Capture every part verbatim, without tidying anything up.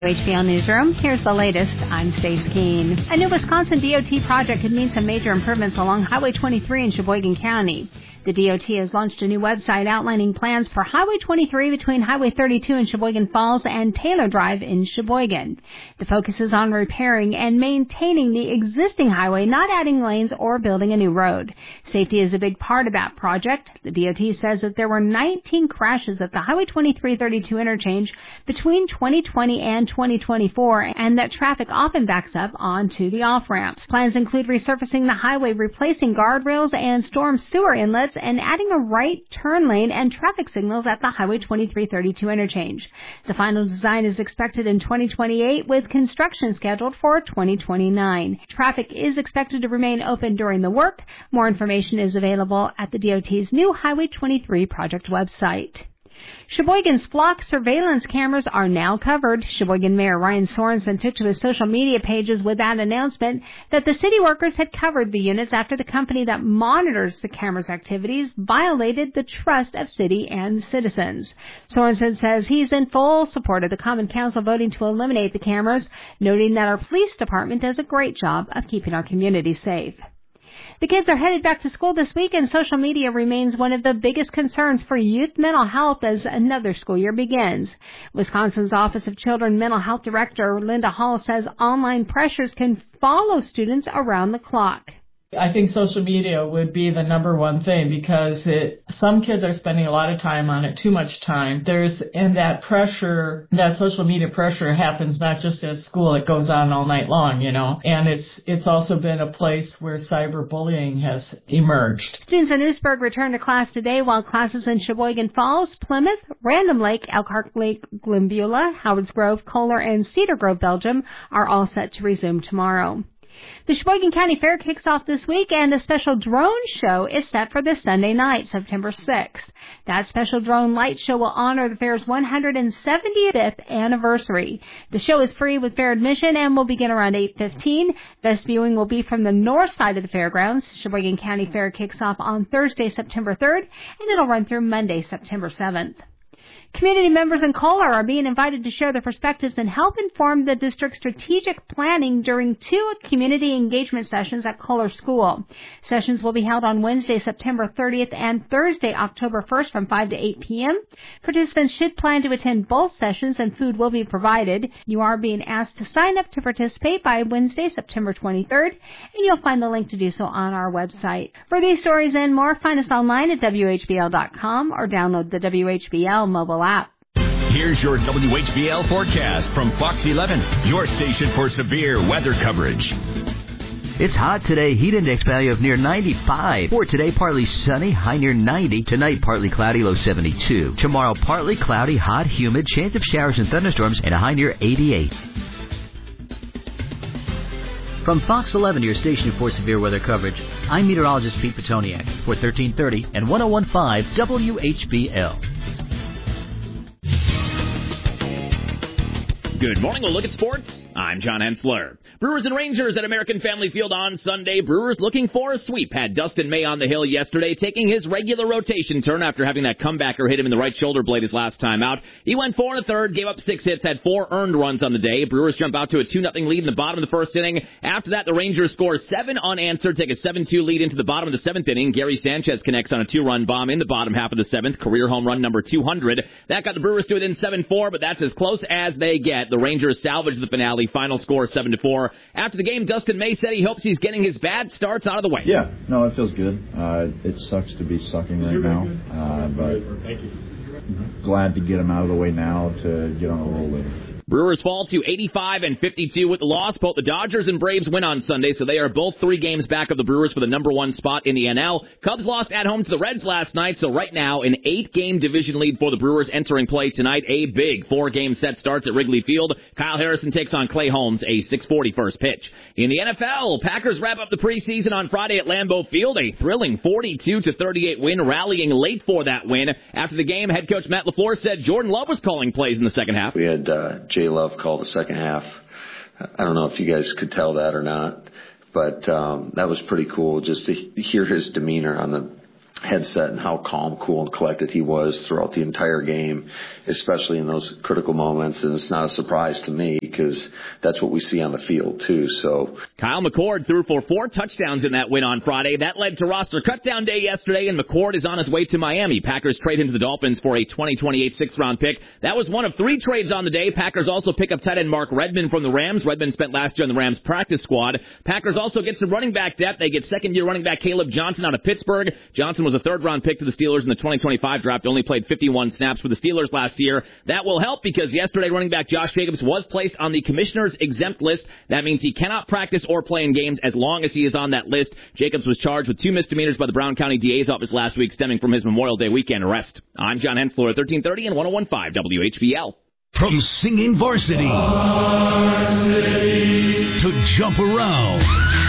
H B L Newsroom, here's the latest. I'm Stace Keene. A new Wisconsin D O T project could mean some major improvements along Highway twenty-three in Sheboygan County. The D O T has launched a new website outlining plans for Highway twenty-three between Highway thirty-two in Sheboygan Falls and Taylor Drive in Sheboygan. The focus is on repairing and maintaining the existing highway, not adding lanes or building a new road. Safety is a big part of that project. The D O T says that there were nineteen crashes at the Highway twenty-three thirty-two interchange between twenty twenty and twenty twenty-four, and that traffic often backs up onto the off-ramps. Plans include resurfacing the highway, replacing guardrails and storm sewer inlets, and adding a right turn lane and traffic signals at the Highway twenty-three thirty-two interchange. The final design is expected in twenty twenty-eight, with construction scheduled for twenty twenty-nine. Traffic is expected to remain open during the work. More information is available at the D O T's new Highway twenty-three project website. Sheboygan's flock surveillance cameras are now covered. Sheboygan Mayor Ryan Sorensen took to his social media pages with that announcement that the city workers had covered the units after the company that monitors the cameras' activities violated the trust of city and citizens. Sorensen says he's in full support of the Common Council voting to eliminate the cameras, noting that our police department does a great job of keeping our community safe. The kids are headed back to school this week, and social media remains one of the biggest concerns for youth mental health as another school year begins. Wisconsin's Office of Children Mental Health Director Linda Hall says online pressures can follow students around the clock. I think social media would be the number one thing because it, some kids are spending a lot of time on it, too much time. There's, and that pressure, that social media pressure happens not just at school, it goes on all night long, you know. And it's, it's also been a place where cyberbullying has emerged. Students in Newsburg return to class today, while classes in Sheboygan Falls, Plymouth, Random Lake, Elkhart Lake, Glimbula, Howards Grove, Kohler, and Cedar Grove, Belgium are all set to resume tomorrow. The Sheboygan County Fair kicks off this week, and a special drone show is set for this Sunday night, September sixth. That special drone light show will honor the fair's one hundred seventieth anniversary. The show is free with fair admission and will begin around eight fifteen. Best viewing will be from the north side of the fairgrounds. Sheboygan County Fair kicks off on Thursday, September third, and it'll run through Monday, September seventh. Community members in Kohler are being invited to share their perspectives and help inform the district's strategic planning during two community engagement sessions at Kohler School. Sessions will be held on Wednesday, September thirtieth and Thursday, October first from five to eight p.m. Participants should plan to attend both sessions and food will be provided. You are being asked to sign up to participate by Wednesday, September twenty-third, and you'll find the link to do so on our website. For these stories and more, find us online at W H B L dot com or download the W H B L mobile app. Here's your W H B L forecast from Fox eleven, your station for severe weather coverage. It's hot today. Heat index value of near ninety-five. For today, partly sunny, high near ninety. Tonight, partly cloudy, low seventy-two. Tomorrow, partly cloudy, hot, humid, chance of showers and thunderstorms, and a high near eighty-eight. From Fox eleven, your station for severe weather coverage, I'm meteorologist Pete Petoniak for thirteen thirty and one oh one point five W H B L. Good morning. We'll look at sports. I'm John Hensler. Brewers and Rangers at American Family Field on Sunday. Brewers looking for a sweep. Had Dustin May on the hill yesterday, taking his regular rotation turn after having that comebacker hit him in the right shoulder blade his last time out. He went four and a third, gave up six hits, had four earned runs on the day. Brewers jump out to a two nothing lead in the bottom of the first inning. After that, the Rangers score seven unanswered, take a seven two lead into the bottom of the seventh inning. Gary Sanchez connects on a two-run bomb in the bottom half of the seventh, career home run number two hundred. That got the Brewers to within seven four, but that's as close as they get. The Rangers salvage the finale, final score seven to four. After the game, Dustin May said he hopes he's getting his bad starts out of the way. Yeah, no, it feels good. Uh, it sucks to be sucking right now, uh, but glad to get him out of the way now to get on a roll later. Brewers fall to eighty-five and fifty-two with the loss. Both the Dodgers and Braves win on Sunday, so they are both three games back of the Brewers for the number one spot in the N L. Cubs lost at home to the Reds last night, so right now an eight-game division lead for the Brewers entering play tonight. A big four-game set starts at Wrigley Field. Kyle Harrison takes on Clay Holmes, a six forty first pitch. In the N F L, Packers wrap up the preseason on Friday at Lambeau Field, a thrilling forty-two to thirty-eight win, rallying late for that win. After the game, head coach Matt LaFleur said Jordan Love was calling plays in the second half. We had uh, Jay Love call the second half. I don't know if you guys could tell that or not, but um, that was pretty cool just to hear his demeanor on the headset and how calm, cool, and collected he was throughout the entire game, especially in those critical moments. And it's not a surprise to me because that's what we see on the field, too. So Kyle McCord threw for four touchdowns in that win on Friday. That led to roster cutdown day yesterday, and McCord is on his way to Miami. Packers trade him to the Dolphins for a twenty twenty-eight sixth-round pick. That was one of three trades on the day. Packers also pick up tight end Mark Redmond from the Rams. Redmond spent last year on the Rams practice squad. Packers also get some running back depth. They get second-year running back Caleb Johnson out of Pittsburgh. Johnson was a third-round pick to the Steelers in the twenty twenty-five draft, only played fifty-one snaps for the Steelers last year. That will help because yesterday running back Josh Jacobs was placed on the commissioner's exempt list. That means he cannot practice or play in games as long as he is on that list. Jacobs was charged with two misdemeanors by the Brown County D A's office last week stemming from his Memorial Day weekend arrest. I'm John Hensler at thirteen thirty and ten fifteen W H B L. From singing varsity, varsity to jump around,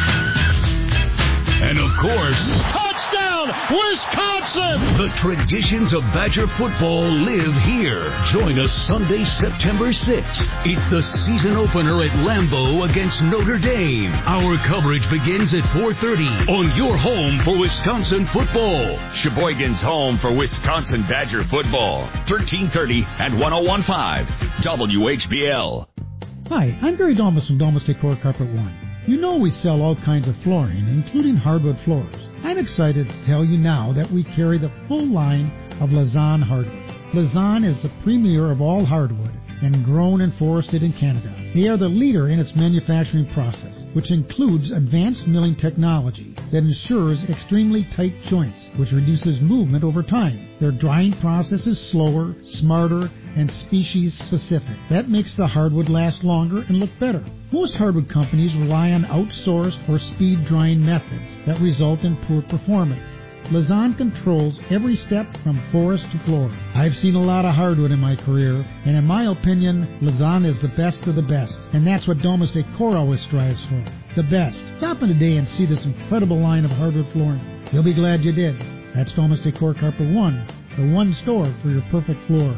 and of course, touchdown, Wisconsin! The traditions of Badger football live here. Join us Sunday, September sixth. It's the season opener at Lambeau against Notre Dame. Our coverage begins at four thirty on your home for Wisconsin football. Sheboygan's home for Wisconsin Badger football. thirteen thirty and ten fifteen W H B L. Hi, I'm Barry Domus from Domus Decor Carpet One. You know we sell all kinds of flooring, including hardwood floors. I'm excited to tell you now that we carry the full line of Lausanne hardwood. Lausanne is the premier of all hardwood and grown and forested in Canada. They are the leader in its manufacturing process, which includes advanced milling technology that ensures extremely tight joints, which reduces movement over time. Their drying process is slower, smarter, and species-specific. That makes the hardwood last longer and look better. Most hardwood companies rely on outsourced or speed drying methods that result in poor performance. Lausanne controls every step from forest to floor. I've seen a lot of hardwood in my career, and in my opinion, Lausanne is the best of the best, and that's what Domus Decor always strives for. The best. Stop in today and see this incredible line of hardwood flooring. You'll be glad you did. That's Domus Decor Carpet One, the one store for your perfect floor.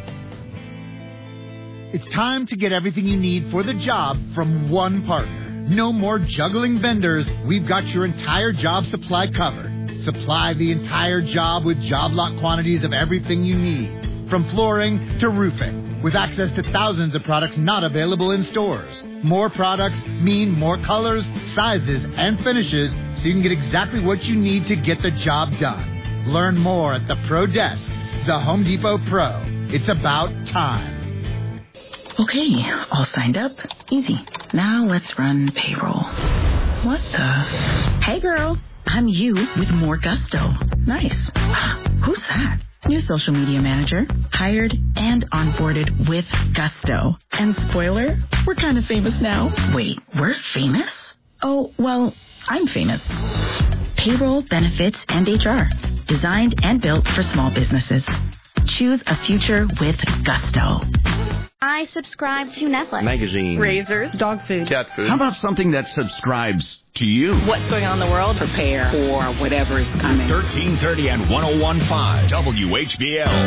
It's time to get everything you need for the job from one partner. No more juggling vendors. We've got your entire job supply covered. Supply the entire job with job lot quantities of everything you need, from flooring to roofing, with access to thousands of products not available in stores. More products mean more colors, sizes, and finishes, so you can get exactly what you need to get the job done. Learn more at the Pro Desk, the Home Depot Pro. It's about time. Okay, all signed up. Easy. Now let's run payroll. What the? Hey, girl. I'm you with more gusto. Nice. Wow, who's that? New social media manager. Hired and onboarded with gusto. And spoiler, we're kind of famous now. Wait, we're famous? Oh, well, I'm famous. Payroll, benefits, and H R. Designed and built for small businesses. Choose a future with gusto. I subscribe to Netflix. Magazine. Razors. Dog food. Cat food. How about something that subscribes to you? What's going on in the world? Prepare for whatever is coming. thirteen thirty and ten fifteen W H B L.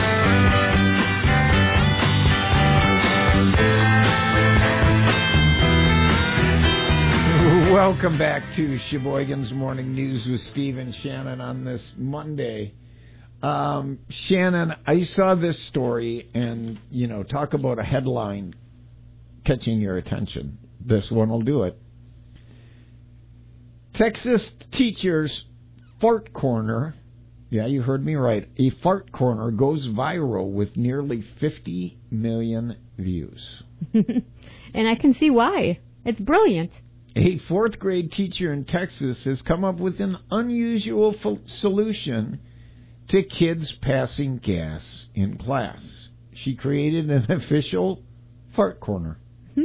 Welcome back to Sheboygan's Morning News with Steve and Shannon on this Monday. Um, Shannon, I saw this story, and, you know, talk about a headline catching your attention. This one will do it. Texas teachers fart corner, yeah, you heard me right, a fart corner goes viral with nearly fifty million views. And I can see why. It's brilliant. A fourth grade teacher in Texas has come up with an unusual fo- solution to kids passing gas in class. She created an official fart corner.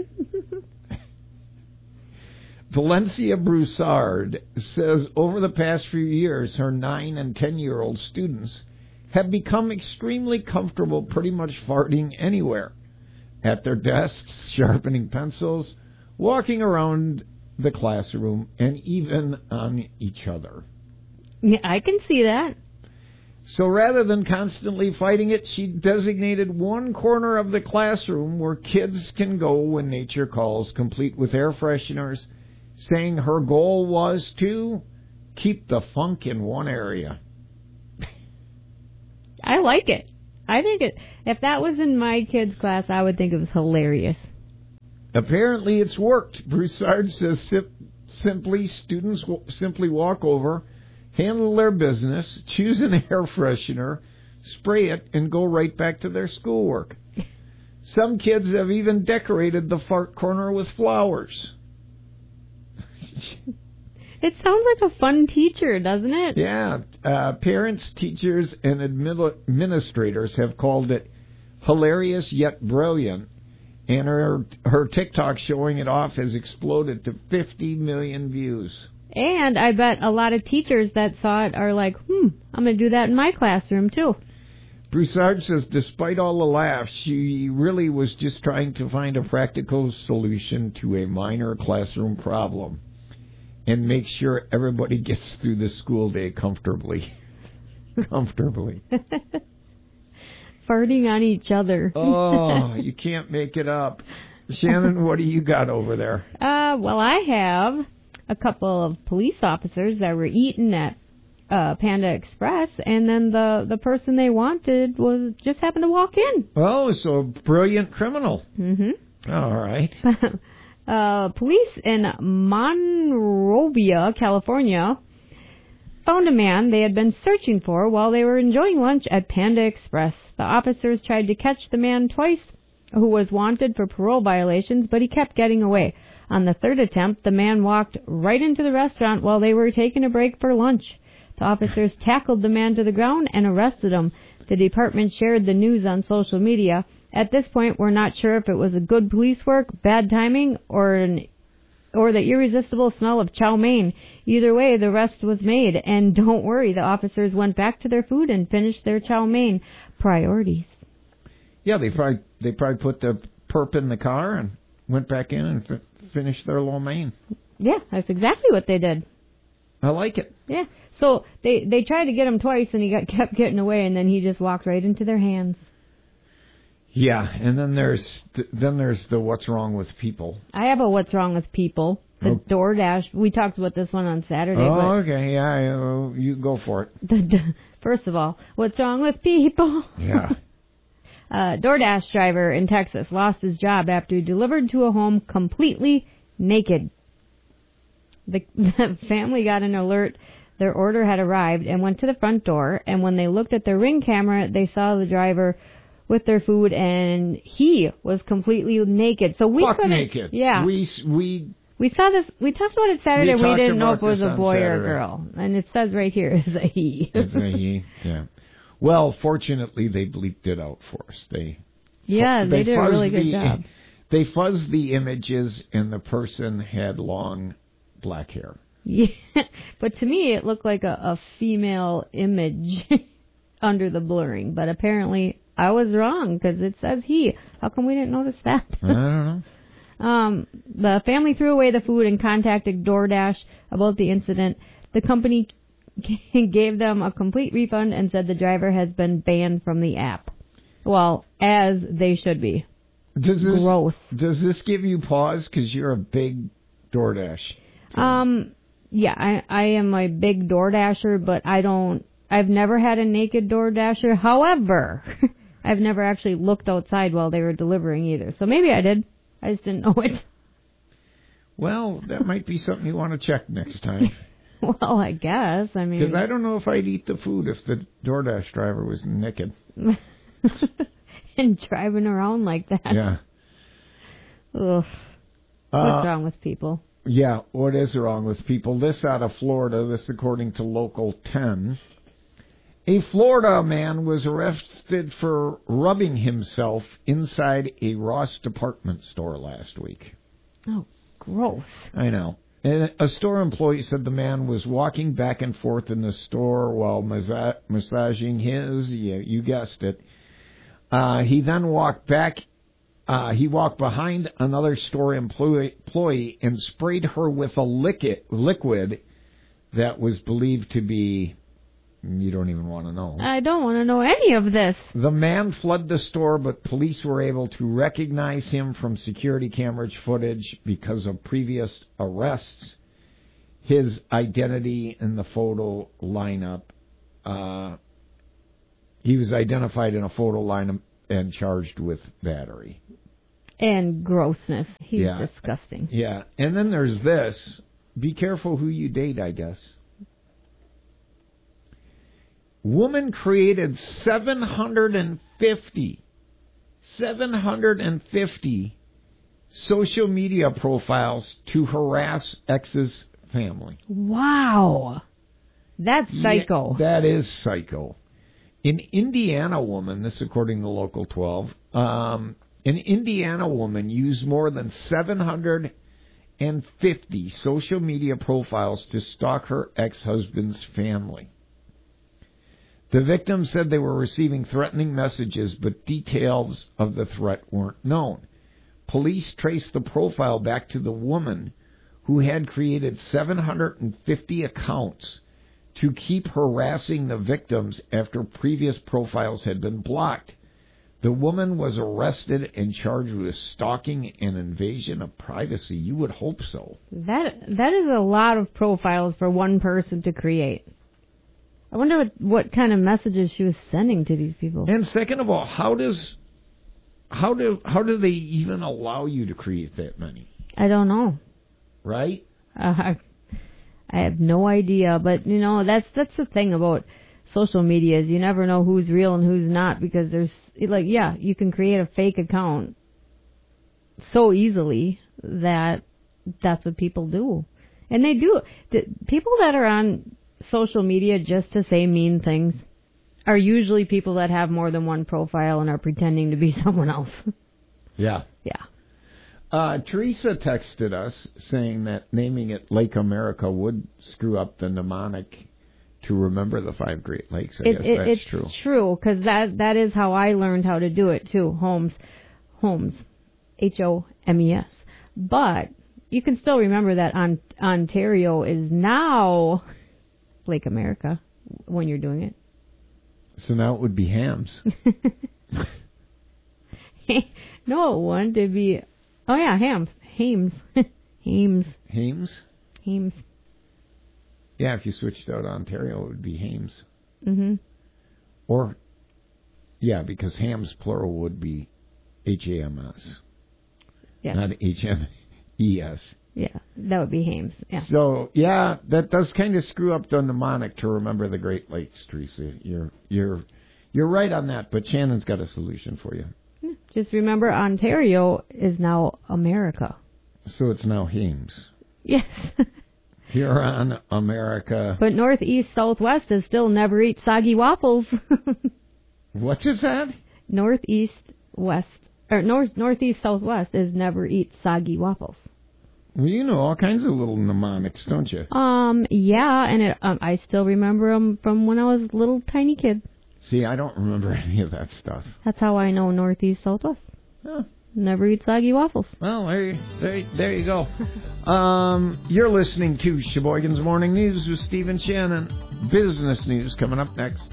Valencia Broussard says over the past few years, her nine and ten-year-old students have become extremely comfortable pretty much farting anywhere. At their desks, sharpening pencils, walking around the classroom, and even on each other. Yeah, I can see that. So rather than constantly fighting it, she designated one corner of the classroom where kids can go when nature calls, complete with air fresheners, saying her goal was to keep the funk in one area. I like it. I think it. If that was in my kids' class, I would think it was hilarious. Apparently, it's worked. Broussard says sim- simply students will simply walk over, handle their business, choose an air freshener, spray it, and go right back to their schoolwork. Some kids have even decorated the fart corner with flowers. It sounds like a fun teacher, doesn't it? Yeah. Uh, parents, teachers, and admi- administrators have called it hilarious yet brilliant, and her, her TikTok showing it off has exploded to fifty million views. And I bet a lot of teachers that saw it are like, hmm, I'm going to do that in my classroom, too. Broussard says despite all the laughs, she really was just trying to find a practical solution to a minor classroom problem and make sure everybody gets through the school day comfortably. comfortably. Farting on each other. Oh, you can't make it up. Shannon, what do you got over there? Uh, well, I have a couple of police officers that were eating at uh, Panda Express, and then the, the person they wanted was just happened to walk in. Oh, so a brilliant criminal. Mm-hmm. All right. uh, police in Monrovia, California, found a man they had been searching for while they were enjoying lunch at Panda Express. The officers tried to catch the man twice, who was wanted for parole violations, but he kept getting away. On the third attempt, the man walked right into the restaurant while they were taking a break for lunch. The officers tackled the man to the ground and arrested him. The department shared the news on social media. At this point, we're not sure if it was a good police work, bad timing, or an or the irresistible smell of chow mein. Either way, the arrest was made. And don't worry, the officers went back to their food and finished their chow mein. Priorities. Yeah, they probably they probably put the perp in the car and went back in and f- finished their lo mein. Yeah, that's exactly what they did. I like it. Yeah. So they they tried to get him twice, and he got kept getting away, and then he just walked right into their hands. Yeah, and then there's then there's the what's wrong with people. I have a what's wrong with people. The oh. DoorDash. We talked about this one on Saturday. Oh, but okay. Yeah, uh, you go for it. The, first of all, what's wrong with people? Yeah. A DoorDash driver in Texas lost his job after he delivered to a home completely naked. The, the family got an alert. Their order had arrived and went to the front door, and when they looked at their Ring camera, they saw the driver with their food, and he was completely naked. So we Fuck couldn't. naked. Yeah. We we we saw this. We talked about it Saturday. We, we didn't know if it was this a boy Saturday. or a girl, and it says right here is a he. It's a he. Yeah. Well, fortunately, they bleeped it out for us. They yeah, they, they did a really good the, job. They fuzzed the images, and the person had long black hair. Yeah, but to me, it looked like a, a female image under the blurring. But apparently, I was wrong because it says he. How come we didn't notice that? I don't know. Um, the family threw away the food and contacted DoorDash about the incident. The company gave them a complete refund and said the driver has been banned from the app. Well, as they should be. Does this, Gross. Does this give you pause because you're a big DoorDash fan? Um, yeah, I, I am a big DoorDasher, but I don't, I've never had a naked DoorDasher. However, I've never actually looked outside while they were delivering either. So maybe I did. I just didn't know it. Well, that might be something you want to check next time. Well, I guess. I mean, because I don't know if I'd eat the food if the DoorDash driver was naked. And driving around like that. Yeah. Ugh. What's uh, wrong with people? Yeah, what is wrong with people? This out of Florida, this according to Local ten. A Florida man was arrested for rubbing himself inside a Ross department store last week. Oh, gross. I know. And a store employee said the man was walking back and forth in the store while massa- massaging his, yeah, you guessed it. Uh, he then walked back, uh, he walked behind another store employee, employee and sprayed her with a liquid, liquid that was believed to be, you don't even want to know. I don't want to know any of this. The man fled the store, but police were able to recognize him from security camera footage because of previous arrests. His identity in the photo lineup. Uh, He was identified in a photo lineup and charged with battery. And grossness. He's yeah. disgusting. Yeah. And then there's this. Be careful who you date, I guess. Woman created seven hundred fifty, seven hundred fifty social media profiles to harass ex's family. Wow. That's psycho. Yeah, that is psycho. An Indiana woman, this according to Local twelve, um, an Indiana woman used more than seven hundred fifty social media profiles to stalk her ex-husband's family. The victim said they were receiving threatening messages, but details of the threat weren't known. Police traced the profile back to the woman who had created seven hundred fifty accounts to keep harassing the victims after previous profiles had been blocked. The woman was arrested and charged with stalking and invasion of privacy. You would hope so. That that is a lot of profiles for one person to create. I wonder what, what kind of messages she was sending to these people. And second of all, how does how do how do they even allow you to create that many? I don't know. Right? Uh, I, I have no idea, but you know that's that's the thing about social media is you never know who's real and who's not because there's like yeah you can create a fake account so easily that that's what people do, and they do. The people that are on social media just to say mean things are usually people that have more than one profile and are pretending to be someone else. Yeah. Yeah. Uh, Teresa texted us saying that naming it Lake America would screw up the mnemonic to remember the five Great Lakes. I it, guess it, that's it's true. It's true, because that, that is how I learned how to do it, too. Holmes. Holmes. H O M E S. But you can still remember that on, Ontario is now Lake America when you're doing it. So now it would be Hams. No, it wouldn't. It'd be... Oh, yeah, Hams. Hames. Hames. Hames? Hames. Yeah, if you switched out Ontario, it would be Hames. Mm-hmm. Or, yeah, because Hams plural would be H A M S. Yeah. Not H M E S. Yeah, that would be Hames. Yeah. So, yeah, that does kind of screw up the mnemonic to remember the Great Lakes, Teresa. You're, you're, you're right on that, but Shannon's got a solution for you. Just remember, Ontario is now America. So it's now Hames. Yes. Huron, America. But Northeast, Southwest is still never eat soggy waffles. What is that? Northeast, West, or North, Northeast, Southwest is never eat soggy waffles. Well, you know all kinds of little mnemonics, don't you? Um, yeah, and it, um, I still remember them from when I was a little tiny kid. See, I don't remember any of that stuff. That's how I know Northeast, Southwest. Huh. Never eat soggy waffles. Well, there, there, there you go. um, you're listening to Sheboygan's Morning News with Steve and Shannon. Business news coming up next.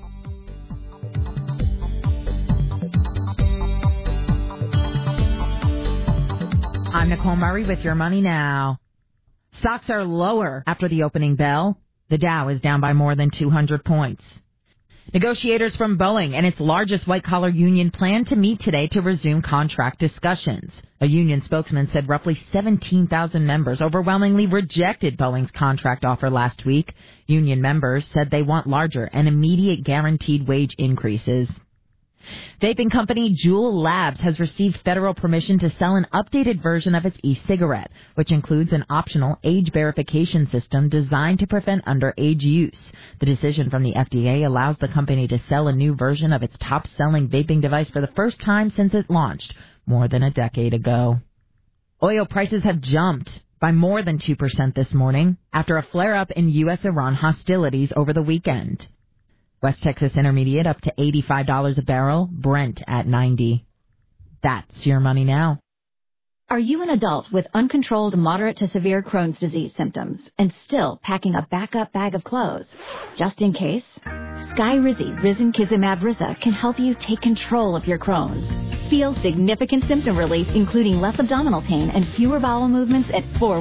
I'm Nicole Murray with Your Money Now. Stocks are lower after the opening bell. The Dow is down by more than two hundred points. Negotiators from Boeing and its largest white-collar union plan to meet today to resume contract discussions. A union spokesman said roughly seventeen thousand members overwhelmingly rejected Boeing's contract offer last week. Union members said they want larger and immediate guaranteed wage increases. Vaping company Juul Labs has received federal permission to sell an updated version of its e-cigarette, which includes an optional age verification system designed to prevent underage use. The decision from the F D A allows the company to sell a new version of its top-selling vaping device for the first time since it launched more than a decade ago. Oil prices have jumped by more than two percent this morning after a flare-up in U S Iran hostilities over the weekend. West Texas Intermediate up to eighty-five dollars a barrel, Brent at ninety. That's Your Money Now. Are you an adult with uncontrolled moderate to severe Crohn's disease symptoms and still packing a backup bag of clothes? Just in case, Skyrizi Risankizumab Riza can help you take control of your Crohn's. Feel significant symptom relief, including less abdominal pain and fewer bowel movements at four weeks.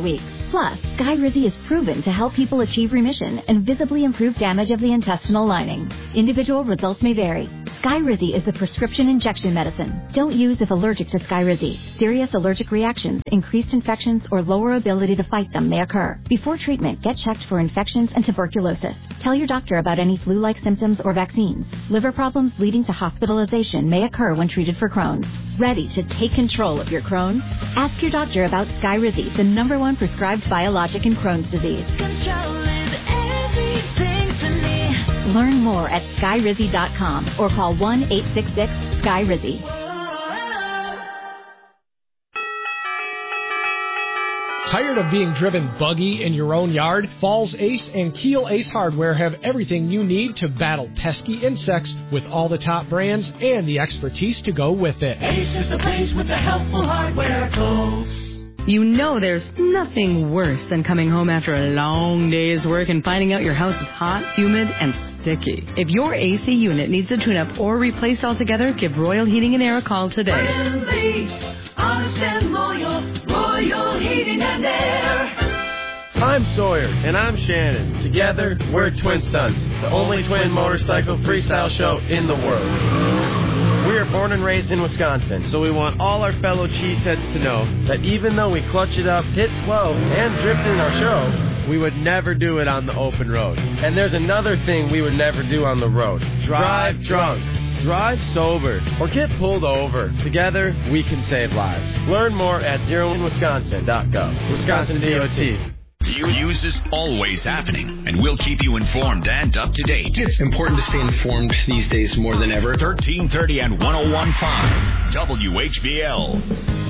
Plus, Skyrizi is proven to help people achieve remission and visibly improve damage of the intestinal lining. Individual results may vary. Skyrizi is a prescription injection medicine. Don't use if allergic to Skyrizi. Serious allergic reactions, increased infections, or lower ability to fight them may occur. Before treatment, get checked for infections and tuberculosis. Tell your doctor about any flu-like symptoms or vaccines. Liver problems leading to hospitalization may occur when treated for Crohn's. Ready to take control of your Crohn's? Ask your doctor about Skyrizi, the number one prescribed biologic in Crohn's disease. Control is everything to me. Learn more at skyrizi dot com or call one eight six six Skyrizi. Tired of being driven buggy in your own yard? Falls Ace and Keel Ace Hardware have everything you need to battle pesky insects with all the top brands and the expertise to go with it. Ace is the place with the helpful hardware, folks. You know there's nothing worse than coming home after a long day's work and finding out your house is hot, humid, and sticky. If your A C unit needs a tune-up or replaced altogether, give Royal Heating and Air a call today. Friendly, honest and loyal, Royal Heating and Air. I'm Sawyer. And I'm Shannon. Together, we're Twin Stunts, the only twin motorcycle freestyle show in the world. We are born and raised in Wisconsin, so we want all our fellow cheeseheads to know that even though we clutch it up, hit twelve, and drift in our show, we would never do it on the open road. And there's another thing we would never do on the road. Drive drunk. Drive sober. Or get pulled over. Together, we can save lives. Learn more at zero in wisconsin dot gov. Wisconsin D O T. News is always happening, and we'll keep you informed and up to date. It's important to stay informed these days more than ever. thirteen thirty and one oh one point five W H B L.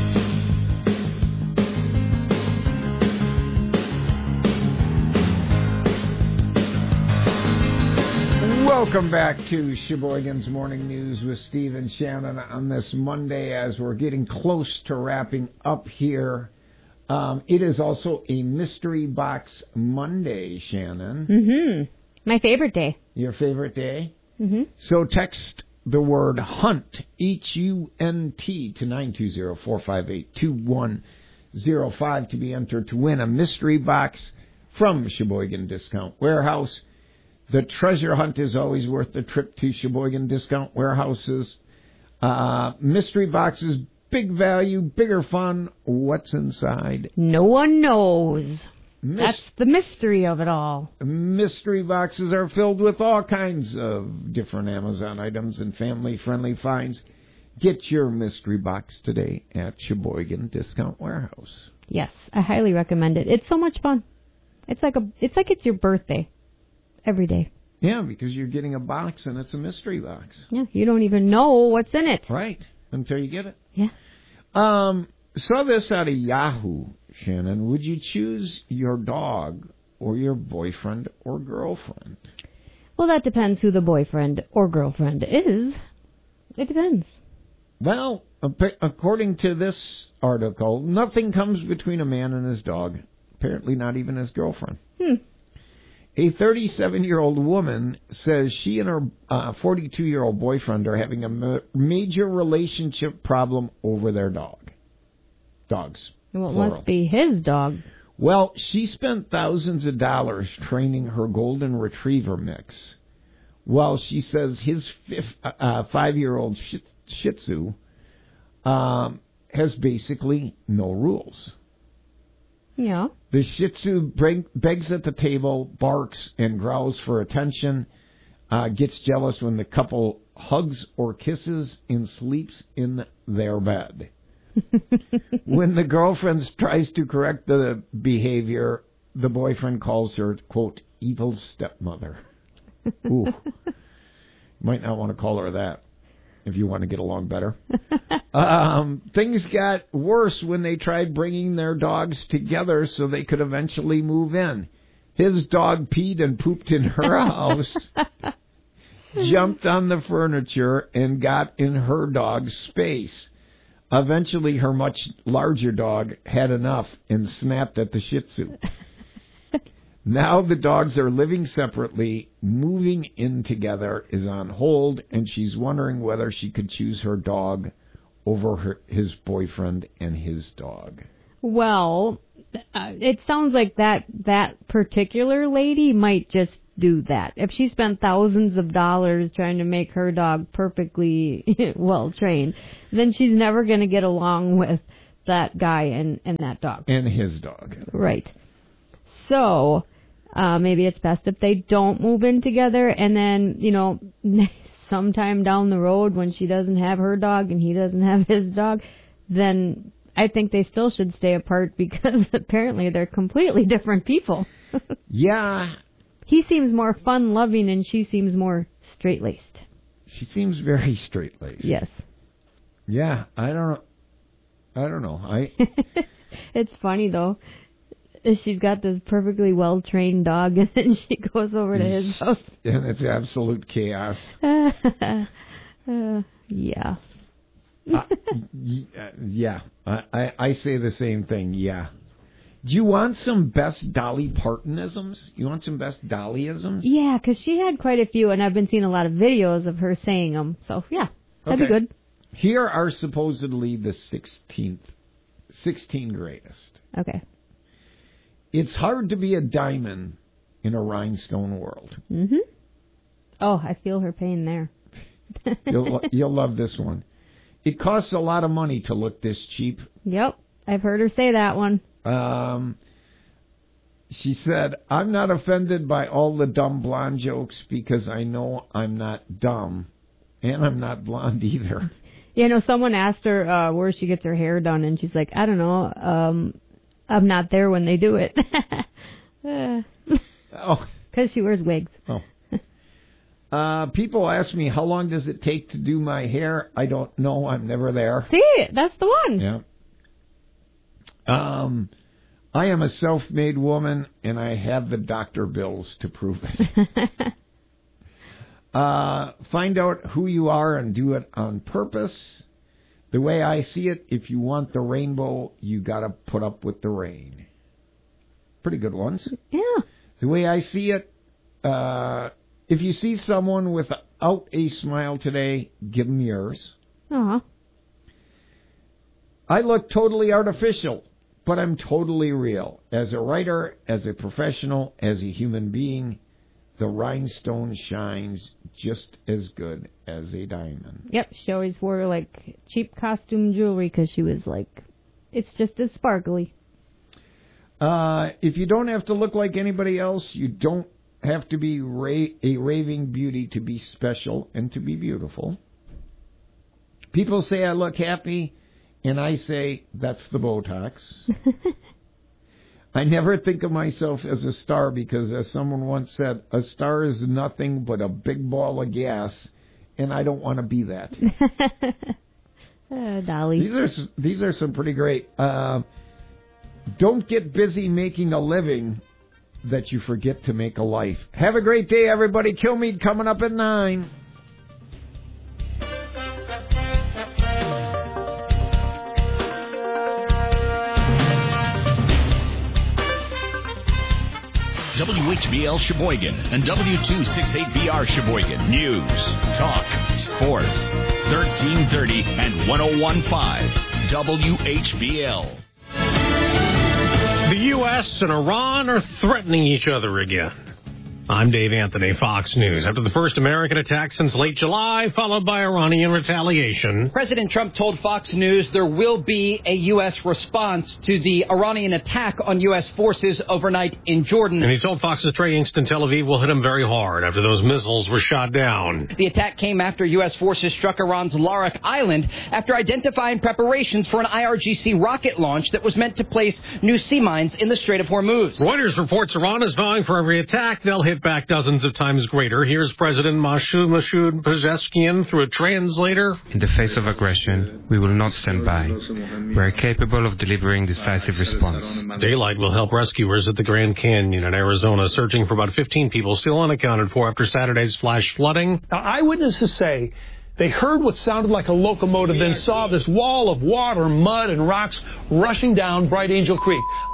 Welcome back to Sheboygan's Morning News with Steve and Shannon on this Monday as we're getting close to wrapping up here. Um, it is also a Mystery Box Monday, Shannon. Mm-hmm. My favorite day. Your favorite day? Mm-hmm. So text the word HUNT, H U N T, to nine two zero, four five eight, two one zero five to be entered to win a mystery box from Sheboygan Discount Warehouse. The treasure hunt is always worth the trip to Sheboygan Discount Warehouses. Uh, mystery boxes, big value, bigger fun. What's inside? No one knows. Mis- That's the mystery of it all. Mystery boxes are filled with all kinds of different Amazon items and family-friendly finds. Get your mystery box today at Sheboygan Discount Warehouse. Yes, I highly recommend it. It's so much fun. It's like a, it's like it's your birthday every day. Yeah, because you're getting a box and it's a mystery box. Yeah, you don't even know what's in it. Right, until you get it. Yeah. Um, saw this out of Yahoo, Shannon. Would you choose your dog or your boyfriend or girlfriend? Well, that depends who the boyfriend or girlfriend is. It depends. Well, according to this article, nothing comes between a man and his dog. Apparently not even his girlfriend. Hmm. A thirty-seven-year-old woman says she and her uh, forty-two-year-old boyfriend are having a ma- major relationship problem over their dog. Dogs. Well, it plural. must be his dog. Well, she spent thousands of dollars training her golden retriever mix, while she says his fifth, uh, five-year-old shih, shih Tzu um, has basically no rules. Yeah. The Shih Tzu begs at the table, barks, and growls for attention, uh, gets jealous when the couple hugs or kisses, and sleeps in their bed. When the girlfriend tries to correct the behavior, the boyfriend calls her, quote, evil stepmother. Ooh. Might not want to call her that if you want to get along better. um, things got worse when they tried bringing their dogs together so they could eventually move in. His dog peed and pooped in her house, jumped on the furniture, and got in her dog's space. Eventually, her much larger dog had enough and snapped at the Shih Tzu. Now the dogs are living separately. Moving in together is on hold, and she's wondering whether she could choose her dog over her, his boyfriend and his dog. Well, uh, it sounds like that that particular lady might just do that. If she spent thousands of dollars trying to make her dog perfectly well trained, then she's never going to get along with that guy and, and that dog. And his dog. Right. So, uh, maybe it's best if they don't move in together, and then, you know, sometime down the road when she doesn't have her dog and he doesn't have his dog, then I think they still should stay apart because apparently they're completely different people. Yeah. He seems more fun-loving and she seems more straight-laced. She seems very straight-laced. Yes. Yeah, I don't know. I don't know. I. It's funny, though. She's got this perfectly well-trained dog, and then she goes over to his house. And it's absolute chaos. uh, yeah. uh, yeah. I, I, I say the same thing, yeah. Do you want some best Dolly Partonisms? You want some best Dollyisms? Yeah, because she had quite a few, and I've been seeing a lot of videos of her saying them. So, yeah, that'd okay. be good. Here are supposedly the sixteenth, sixteen greatest. Okay. It's hard to be a diamond in a rhinestone world. Mm-hmm. Oh, I feel her pain there. you'll, you'll love this one. It costs a lot of money to look this cheap. Yep, I've heard her say that one. Um, she said, I'm not offended by all the dumb blonde jokes because I know I'm not dumb, and I'm not blonde either. You know, someone asked her uh, where she gets her hair done, and she's like, I don't know, um, I'm not there when they do it. uh, oh. Because she wears wigs. Oh. Uh, people ask me, how long does it take to do my hair? I don't know. I'm never there. See, that's the one. Yeah. Um, I am a self-made woman, and I have the doctor bills to prove it. uh, find out who you are and do it on purpose. The way I see it, if you want the rainbow, you got to put up with the rain. Pretty good ones. Yeah. The way I see it, uh, if you see someone without a smile today, give them yours. Uh-huh. I look totally artificial, but I'm totally real. As a writer, as a professional, as a human being, the rhinestone shines just as good as a diamond. Yep, she always wore, like, cheap costume jewelry because she was, like, it's just as sparkly. Uh, if you don't have to look like anybody else, you don't have to be ra- a raving beauty to be special and to be beautiful. People say I look happy, and I say that's the Botox. I never think of myself as a star because, as someone once said, a star is nothing but a big ball of gas, and I don't want to be that. uh, Dolly. These are these are some pretty great. Uh, don't get busy making a living that you forget to make a life. Have a great day, everybody. Kilmeade coming up at nine. W H B L Sheboygan and W two sixty-eight B R Sheboygan. News, talk, sports. thirteen thirty and one oh one point five W H B L. The U S and Iran are threatening each other again. I'm Dave Anthony, Fox News. After the first American attack since late July, followed by Iranian retaliation. President Trump told Fox News there will be a U S response to the Iranian attack on U S forces overnight in Jordan. And he told Fox's Trey Ingston Tel Aviv will hit him very hard after those missiles were shot down. The attack came after U S forces struck Iran's Larak Island after identifying preparations for an I R G C rocket launch that was meant to place new sea mines in the Strait of Hormuz. Reuters reports Iran is vowing for every attack they'll hit back dozens of times greater. Here's President Mashoud Mashoud Pezeshkian through a translator. In the face of aggression, we will not stand by. We are capable of delivering decisive response. Daylight will help rescuers at the Grand Canyon in Arizona, searching for about fifteen people still unaccounted for after Saturday's flash flooding. Now, eyewitnesses say they heard what sounded like a locomotive, then saw this wall of water, mud, and rocks rushing down Bright Angel Creek.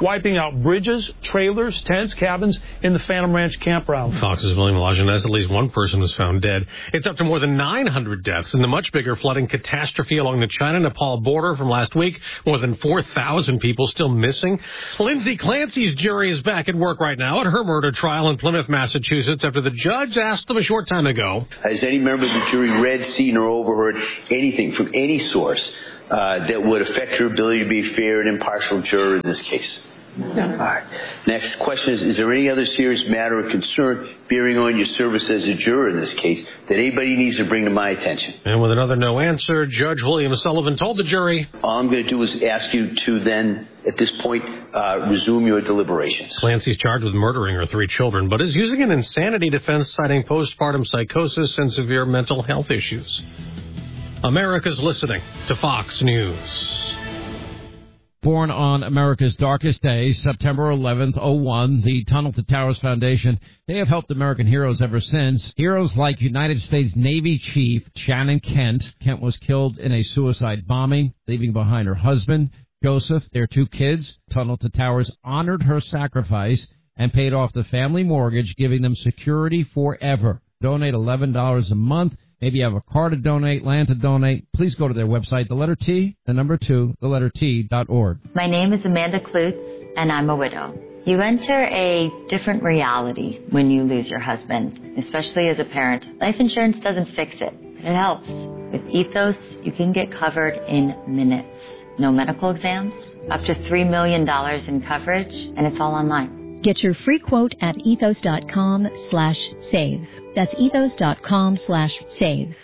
wiping out bridges, trailers, tents, cabins in the Phantom Ranch campground. Fox's William Lajeunesse, at least one person was found dead. It's up to more than nine hundred deaths in the much bigger flooding catastrophe along the China-Nepal border from last week. More than four thousand people still missing. Lindsay Clancy's jury is back at work right now at her murder trial in Plymouth, Massachusetts, after the judge asked them a short time ago. Has any member of the jury read, seen, or overheard anything from any source uh, that would affect your ability to be a fair and impartial juror in this case? No. All right. Next question is, is there any other serious matter or concern bearing on your service as a juror in this case that anybody needs to bring to my attention? And with another no answer, Judge William Sullivan told the jury, all I'm going to do is ask you to then, at this point, uh, resume your deliberations. Clancy's charged with murdering her three children, but is using an insanity defense citing postpartum psychosis and severe mental health issues. America's listening to Fox News. Born on America's darkest day, September eleventh, oh one, the Tunnel to Towers Foundation, they have helped American heroes ever since. Heroes like United States Navy Chief Shannon Kent. Kent was killed in a suicide bombing, leaving behind her husband, Joseph, their two kids. Tunnel to Towers honored her sacrifice and paid off the family mortgage, giving them security forever. Donate eleven dollars a month. Maybe you have a car to donate, land to donate. Please go to their website, the letter T, the number two, the letter T dot org. My name is Amanda Klutz, and I'm a widow. You enter a different reality when you lose your husband, especially as a parent. Life insurance doesn't fix it, but it helps. With Ethos, you can get covered in minutes. No medical exams, up to three million dollars in coverage, and it's all online. Get your free quote at ethos.com slash save. That's ethos.com slash save.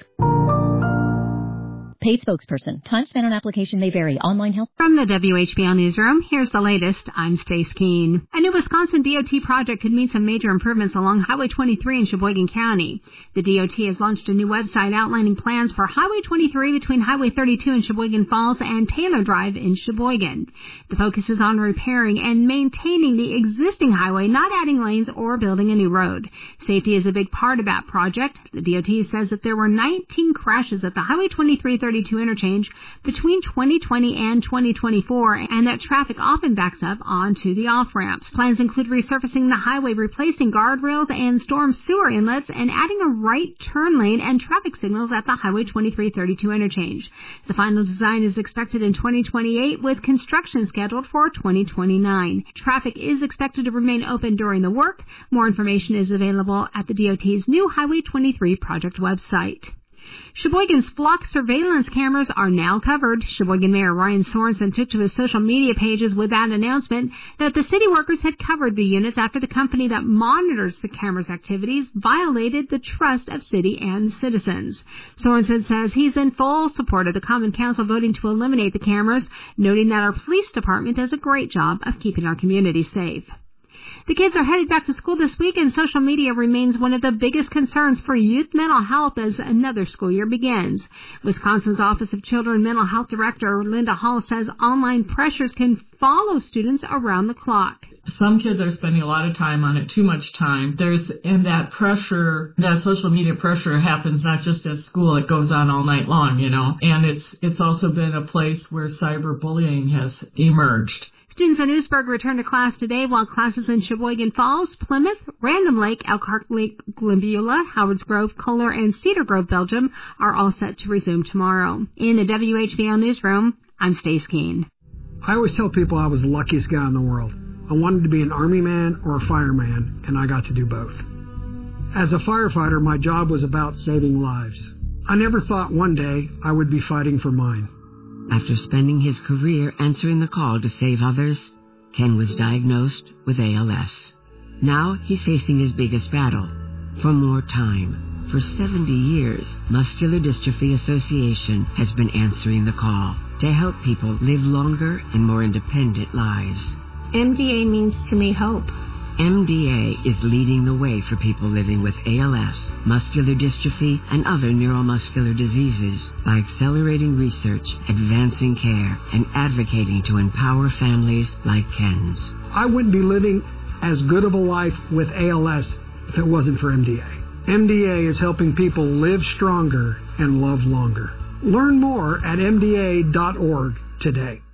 Paid spokesperson. Time spent on application may vary. Online help. From the W H B L Newsroom, here's the latest. I'm Stace Keene. A new Wisconsin D O T project could mean some major improvements along Highway twenty-three in Sheboygan County. The D O T has launched a new website outlining plans for Highway twenty-three between Highway thirty-two in Sheboygan Falls and Taylor Drive in Sheboygan. The focus is on repairing and maintaining the existing highway, not adding lanes or building a new road. Safety is a big part of that project. The D O T says that there were nineteen crashes at the Highway twenty-three thirty-two interchange between twenty twenty and twenty twenty-four, and that traffic often backs up onto the off-ramps. Plans include resurfacing the highway, replacing guardrails and storm sewer inlets, and adding a right turn lane and traffic signals at the Highway twenty-three thirty-two interchange. The final design is expected in twenty twenty-eight, with construction scheduled for twenty twenty-nine. Traffic is expected to remain open during the work. More information is available at the D O T's new Highway twenty-three project website. Sheboygan's flock surveillance cameras are now covered. Sheboygan Mayor Ryan Sorensen took to his social media pages with that announcement that the city workers had covered the units after the company that monitors the cameras' activities violated the trust of city and citizens. Sorensen says he's in full support of the Common Council voting to eliminate the cameras, noting that our police department does a great job of keeping our community safe. The kids are headed back to school this week, and social media remains one of the biggest concerns for youth mental health as another school year begins. Wisconsin's Office of Children Mental Health Director Linda Hall says online pressures can follow students around the clock. Some kids are spending a lot of time on it, too much time. There's, and that pressure, that social media pressure happens not just at school, it goes on all night long, you know. And it's, it's also been a place where cyberbullying has emerged. Students in Newsburg return to class today, while classes in Sheboygan Falls, Plymouth, Random Lake, Elkhart Lake, Glambula, Howards Grove, Kohler, and Cedar Grove, Belgium, are all set to resume tomorrow. In the W H B L Newsroom, I'm Stace Keene. I always tell people I was the luckiest guy in the world. I wanted to be an Army man or a fireman, and I got to do both. As a firefighter, my job was about saving lives. I never thought one day I would be fighting for mine. After spending his career answering the call to save others, Ken was diagnosed with A L S. Now he's facing his biggest battle, for more time. For seventy years, Muscular Dystrophy Association has been answering the call to help people live longer and more independent lives. M D A means to me hope. M D A is leading the way for people living with A L S, muscular dystrophy, and other neuromuscular diseases by accelerating research, advancing care, and advocating to empower families like Ken's. I wouldn't be living as good of a life with A L S if it wasn't for M D A. M D A is helping people live stronger and love longer. Learn more at M D A dot org today.